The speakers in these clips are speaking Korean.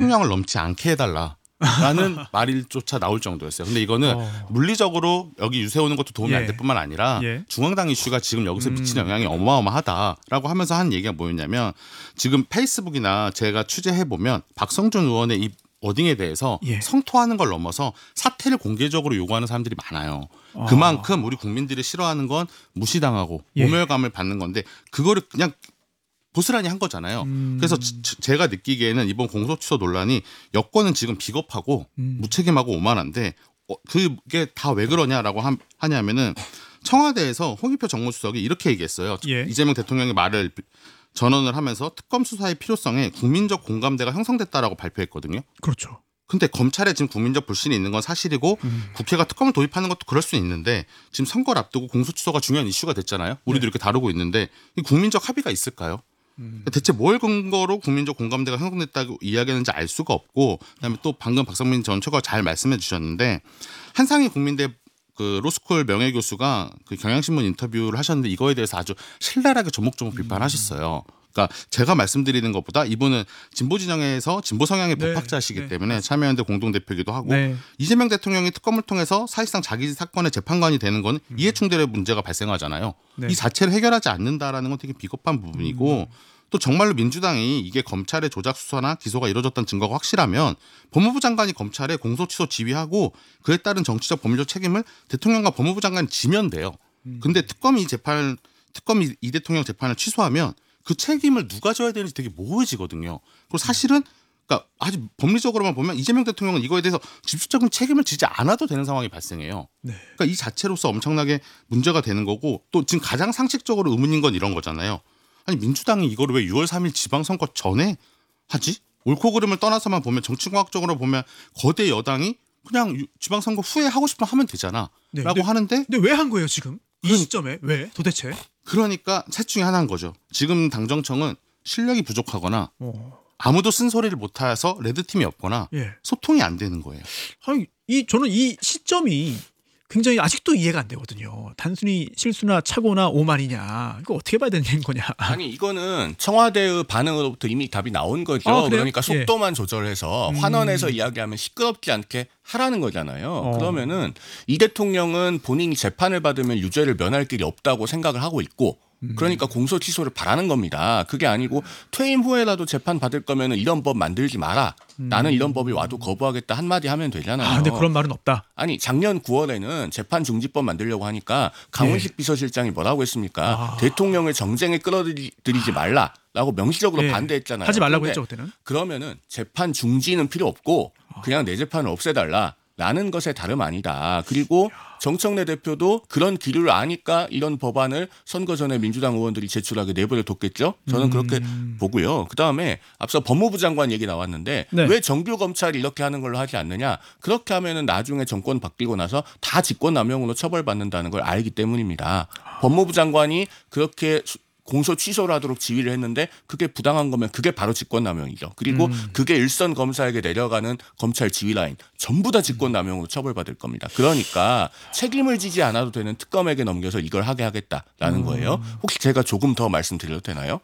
대통령을 넘지 않게 해달라. 라는 말조차 나올 정도였어요. 근데 이거는 물리적으로 여기 유세오는 것도 도움이 안 될 뿐만 아니라 중앙당 이슈가 지금 여기서 미치는 영향이 어마어마하다라고 하면서 한 얘기가 뭐였냐면 지금 페이스북이나 제가 취재해보면 박성준 의원의 이 워딩에 대해서 성토하는 걸 넘어서 사퇴를 공개적으로 요구하는 사람들이 많아요. 그만큼 우리 국민들이 싫어하는 건 무시당하고 모멸감을 받는 건데 그거를 그냥 고스란히 한 거잖아요. 그래서 제가 느끼기에는 이번 공소취소 논란이 여권은 지금 비겁하고 무책임하고 오만한데 그게 다 왜 그러냐라고 하냐면은 청와대에서 홍익표 정무수석이 이렇게 얘기했어요. 이재명 대통령의 말을 전언을 하면서 특검 수사의 필요성에 국민적 공감대가 형성됐다라고 발표했거든요. 그렇죠. 근데 검찰에 지금 국민적 불신이 있는 건 사실이고 국회가 특검을 도입하는 것도 그럴 수 있는데 지금 선거를 앞두고 공소취소가 중요한 이슈가 됐잖아요. 우리도 이렇게 다루고 있는데 국민적 합의가 있을까요? 대체 뭘 근거로 국민적 공감대가 형성됐다고 이야기하는지 알 수가 없고 그다음에 또 방금 박성민 전 최고가 잘 말씀해 주셨는데 한상희 국민대 그 로스쿨 명예교수가 그 경향신문 인터뷰를 하셨는데 이거에 대해서 아주 신랄하게 조목조목 비판하셨어요. 그러니까 제가 말씀드리는 것보다 이분은 진보 진영에서 진보 성향의 법학자시기 때문에 참여연대 공동대표이기도 하고 이재명 대통령이 특검을 통해서 사실상 자기 사건의 재판관이 되는 건 이해충돌의 문제가 발생하잖아요. 이 자체를 해결하지 않는다라는 건 되게 비겁한 부분이고 또 정말로 민주당이 이게 검찰의 조작 수사나 기소가 이루어졌다는 증거가 확실하면 법무부 장관이 검찰에 공소취소 지휘하고 그에 따른 정치적 법률적 책임을 대통령과 법무부 장관이 지면 돼요. 근데 특검이 이 대통령 재판을 취소하면 그 책임을 누가 져야 되는지 되게 모호해지거든요. 그리고 사실은 그러니까 아주 법리적으로만 보면 이재명 대통령은 이거에 대해서 직접적인 책임을 지지 않아도 되는 상황이 발생해요. 그러니까 이 자체로서 엄청나게 문제가 되는 거고 또 지금 가장 상식적으로 의문인 건 이런 거잖아요. 아니 민주당이 이거를 왜 6월 3일 지방선거 전에 하지? 옳고 그름을 떠나서만 보면 정치공학적으로 보면 거대 여당이 그냥 지방선거 후에 하고 싶으면 하면 되잖아 라고 하는데 근데 왜 한 거예요 지금? 이 시점에 왜 도대체? 그러니까 셋 중에 하나인 거죠. 지금 당정청은 실력이 부족하거나 아무도 쓴소리를 못해서 레드팀이 없거나 소통이 안 되는 거예요. 아니, 저는 이 시점이 굉장히 아직도 이해가 안 되거든요. 단순히 실수나 착오나 오만이냐. 이거 어떻게 봐야 되는 거냐. 아니 이거는 청와대의 반응으로부터 이미 답이 나온 거죠. 그러니까 속도만 조절해서 환원해서 이야기하면 시끄럽지 않게 하라는 거잖아요. 그러면은 이 대통령은 본인이 재판을 받으면 유죄를 면할 길이 없다고 생각을 하고 있고 그러니까 공소 취소를 바라는 겁니다. 그게 아니고 퇴임 후에라도 재판 받을 거면 이런 법 만들지 마라. 나는 이런 법이 와도 거부하겠다 한마디 하면 되잖아요. 근데 그런 말은 없다. 아니 작년 9월에는 재판 중지법 만들려고 하니까 강훈식 비서실장이 뭐라고 했습니까? 대통령을 정쟁에 끌어들이지 말라라고 명시적으로 반대했잖아요. 하지 말라고 했죠 그때는. 그러면은 재판 중지는 필요 없고 그냥 내 재판을 없애달라. 라는 것에 다름 아니다. 그리고 정청래 대표도 그런 기류를 아니까 이런 법안을 선거 전에 민주당 의원들이 제출하게 내버려 뒀겠죠. 저는 그렇게 보고요. 그다음에 앞서 법무부 장관 얘기 나왔는데 왜 정규 검찰이 이렇게 하는 걸로 하지 않느냐. 그렇게 하면은 나중에 정권 바뀌고 나서 다 직권남용으로 처벌받는다는 걸 알기 때문입니다. 법무부 장관이 그렇게 공소 취소를 하도록 지휘를 했는데 그게 부당한 거면 그게 바로 직권남용이죠. 그리고 그게 일선 검사에게 내려가는 검찰 지휘 라인 전부 다 직권남용으로 처벌받을 겁니다. 그러니까 책임을 지지 않아도 되는 특검에게 넘겨서 이걸 하게 하겠다라는 거예요. 혹시 제가 조금 더 말씀드려도 되나요?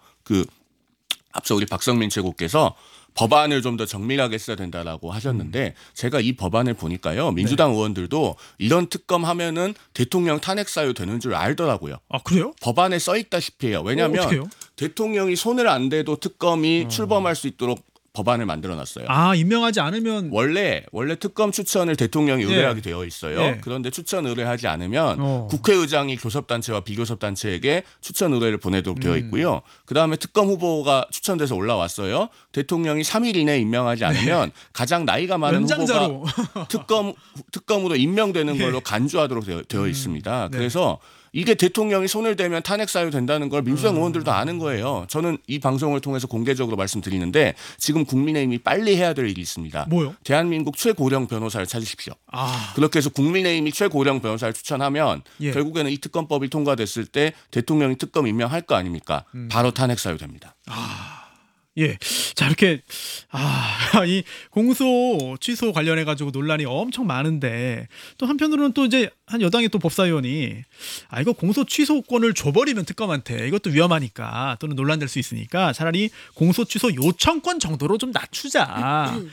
앞서 우리 박성민 최고께서 법안을 좀 더 정밀하게 써야 된다라고 하셨는데 제가 이 법안을 보니까요. 민주당 의원들도 이런 특검 하면은 대통령 탄핵 사유 되는 줄 알더라고요. 아 그래요? 법안에 써 있다시피 해요. 왜냐하면 대통령이 손을 안 대도 특검이 출범할 수 있도록 법안을 만들어놨어요. 임명하지 않으면 원래 특검 추천을 대통령이 의뢰하게 되어 있어요. 그런데 추천 의뢰하지 않으면 국회의장이 교섭단체와 비교섭단체에게 추천 의뢰를 보내도록 되어 있고요. 그다음에 특검 후보가 추천돼서 올라왔어요. 대통령이 3일 이내에 임명하지 않으면 가장 나이가 많은 후보가 특검으로 임명되는 걸로 간주하도록 되어 있습니다. 그래서 이게 대통령이 손을 대면 탄핵 사유 된다는 걸 민주당 의원들도 아는 거예요. 저는 이 방송을 통해서 공개적으로 말씀드리는데 지금 국민의힘이 빨리 해야 될 일이 있습니다. 뭐요? 대한민국 최고령 변호사를 찾으십시오. 그렇게 해서 국민의힘이 최고령 변호사를 추천하면 결국에는 이 특검법이 통과됐을 때 대통령이 특검 임명할 거 아닙니까? 바로 탄핵 사유 됩니다. 자 이렇게 이 공소 취소 관련해 가지고 논란이 엄청 많은데 또 한편으로는 또 이제 한 여당의 또 법사위원이 이거 공소 취소권을 줘버리면 특검한테 이것도 위험하니까 또는 논란될 수 있으니까 차라리 공소 취소 요청권 정도로 좀 낮추자.